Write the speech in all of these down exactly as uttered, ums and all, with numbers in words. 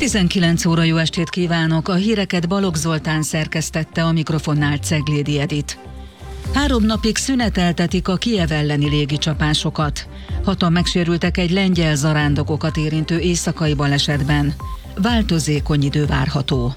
tizenkilenc óra, jó estét kívánok! A híreket Balogh Zoltán szerkesztette, a mikrofonnál Ceglédi Edit. Három napig szüneteltetik a Kijev elleni légicsapásokat. Hatan megsérültek egy lengyel zarándokokat érintő éjszakai balesetben. Változékony idő várható.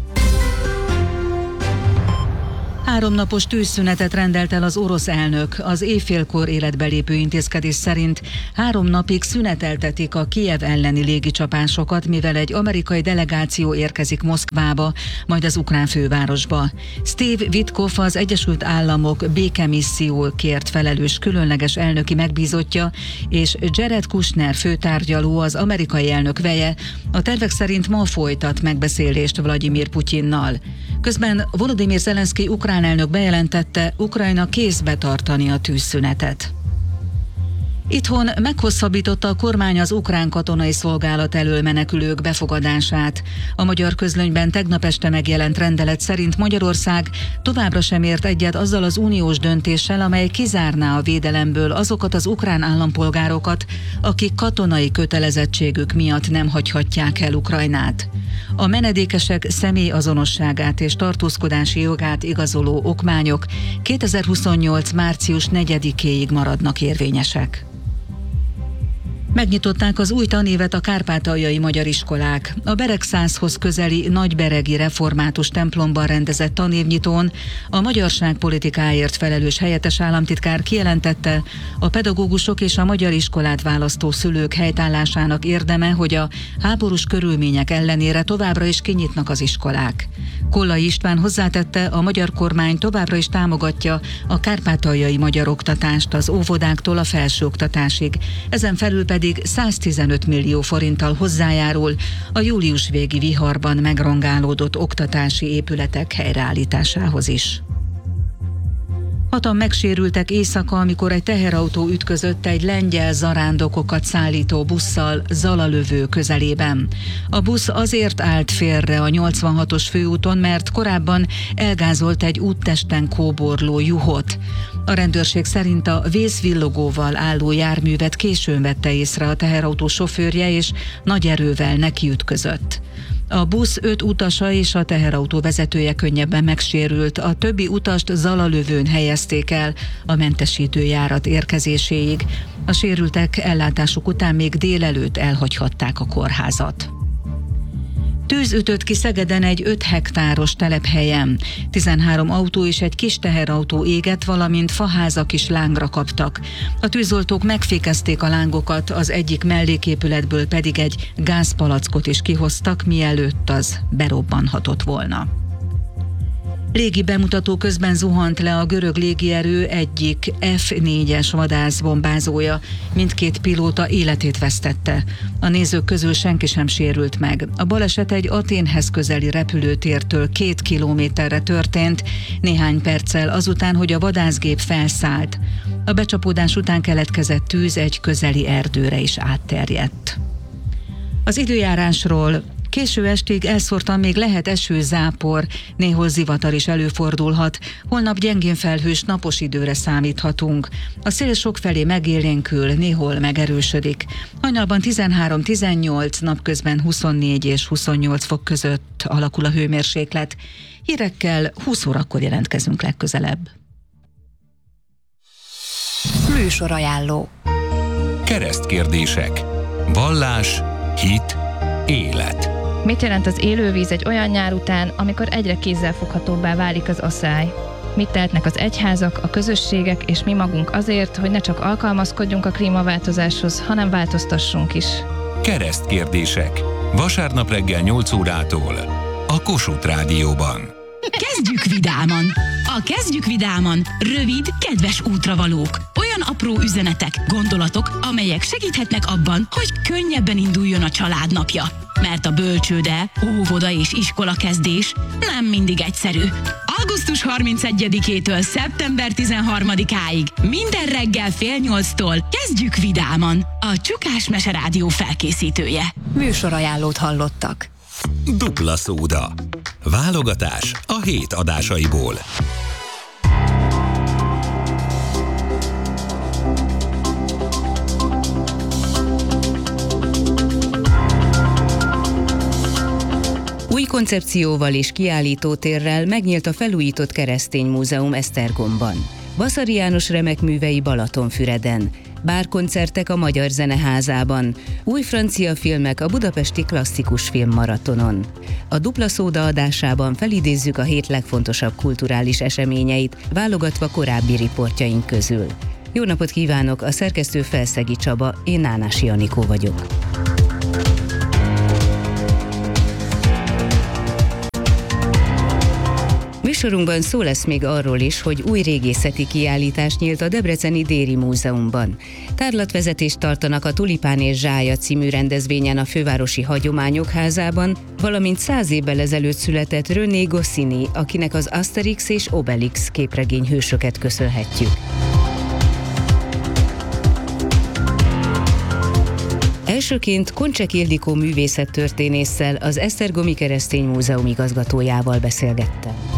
Háromnapos tűzszünetet rendelt el az orosz elnök. Az éjfélkor életbe lépő intézkedés szerint három napig szüneteltetik a Kijev elleni légicsapásokat, mivel egy amerikai delegáció érkezik Moszkvába, majd az ukrán fővárosba. Steve Witkoff, az Egyesült Államok békemissziókért felelős különleges elnöki megbízottja, és Jared Kushner főtárgyaló, az amerikai elnök veje, a tervek szerint ma folytat megbeszélést Vlagyimir Putyinnal. Közben Volodymyr Zelenszkij ukrán elnök bejelentette, Ukrajna kézbe tartani a tűzszünetet. Itthon meghosszabbította a kormány az ukrán katonai szolgálat elől menekülők befogadását. A magyar közlönyben tegnap este megjelent rendelet szerint Magyarország továbbra sem ért egyet azzal az uniós döntéssel, amely kizárná a védelemből azokat az ukrán állampolgárokat, akik katonai kötelezettségük miatt nem hagyhatják el Ukrajnát. A menedékesek személyazonosságát és tartózkodási jogát igazoló okmányok kétezer-huszonnyolc. március negyedikéig maradnak érvényesek. Megnyitották az új tanévet a kárpátaljai magyar iskolák. A Beregszázhoz közeli Nagyberegi Református templomban rendezett tanévnyitón a magyarság politikáért felelős helyettes államtitkár kijelentette, a pedagógusok és a magyar iskolát választó szülők helytállásának érdeme, hogy a háborús körülmények ellenére továbbra is kinyitnak az iskolák. Kollai István hozzátette, a magyar kormány továbbra is támogatja a kárpátaljai magyar oktatást az óvodáktól a felsőoktatásig. Ezen felül pedig száztizenöt millió forinttal hozzájárul a július végi viharban megrongálódott oktatási épületek helyreállításához is. Hatan megsérültek éjszaka, amikor egy teherautó ütközött egy lengyel zarándokokat szállító busszal Zalalövő közelében. A busz azért állt félre a nyolcvanhatos főúton, mert korábban elgázolt egy úttesten kóborló juhot. A rendőrség szerint a vészvillogóval álló járművet későn vette észre a teherautó sofőrje, és nagy erővel nekiütközött. A busz öt utasa és a teherautó vezetője könnyebben megsérült, a többi utast Zalalövőn helyezték el a mentesítőjárat érkezéséig. A sérültek ellátásuk után még délelőtt elhagyhatták a kórházat. Tűz ütött ki Szegeden egy öt hektáros telephelyen. tizenhárom autó és egy kis teherautó égett, valamint faházak is lángra kaptak. A tűzoltók megfékezték a lángokat, az egyik melléképületből pedig egy gázpalackot is kihoztak, mielőtt az berobbanhatott volna. Légi bemutató közben zuhant le a görög légierő egyik ef négyes vadászbombázója. Mindkét pilóta életét vesztette. A nézők közül senki sem sérült meg. A baleset egy Athénhez közeli repülőtértől két kilométerre történt, néhány perccel azután, hogy a vadászgép felszállt. A becsapódás után keletkezett tűz egy közeli erdőre is átterjedt. Az időjárásról: késő estig elszórtan még lehet eső, zápor, néhol zivatar is előfordulhat. Holnap gyengén felhős, napos időre számíthatunk. A szél sokfelé megélénkül, néhol megerősödik. Hajnalban tizenhárom tizennyolc, napközben huszonnégy és huszonnyolc fok között alakul a hőmérséklet. Hírekkel húsz órakor jelentkezünk legközelebb. Műsorajánló. Keresztkérdések. Vallás, hit, élet. Mit jelent az élővíz egy olyan nyár után, amikor egyre kézzelfoghatóbbá válik az asszály? Mit tehetnek az egyházak, a közösségek és mi magunk azért, hogy ne csak alkalmazkodjunk a klímaváltozáshoz, hanem változtassunk is? Keresztkérdések. Vasárnap reggel nyolc órától a Kossuth Rádióban. Kezdjük vidáman! A Kezdjük vidáman rövid, kedves útravalók. Olyan apró üzenetek, gondolatok, amelyek segíthetnek abban, hogy könnyebben induljon a család napja. Mert a bölcsőde, óvoda és iskola kezdés nem mindig egyszerű. augusztus harmincegyedikétől szeptember tizenharmadikáig minden reggel fél nyolctól Kezdjük vidáman, a Csukás Mese Rádió felkészítője. Műsorajánlót hallottak. Dupla szóda. Válogatás a hét adásaiból. koncepcióval és kiállítótérrel megnyílt a felújított Keresztény Múzeum Esztergomban. Vasari János remek művei Balatonfüreden, bárkoncertek a Magyar Zeneházában, új francia filmek a Budapesti Klasszikus Filmmaratonon. A Dupla Szóda adásában felidézzük a hét legfontosabb kulturális eseményeit, válogatva korábbi riportjaink közül. Jó napot kívánok, a szerkesztő Felszegi Csaba, én Nánási Anikó vagyok. Műsorunkban szó lesz még arról is, hogy új régészeti kiállítás nyílt a Debreceni Déri Múzeumban. Tárlatvezetést tartanak a Tulipán és Zsája című rendezvényen a Fővárosi Hagyományok Házában, valamint száz évvel ezelőtt született René Goscinny, akinek az Asterix és Obelix képregény hősöket köszönhetjük. Elsőként Koncsek Ildikó művészettörténésszel, az Esztergomi Keresztény Múzeum igazgatójával beszélgettem.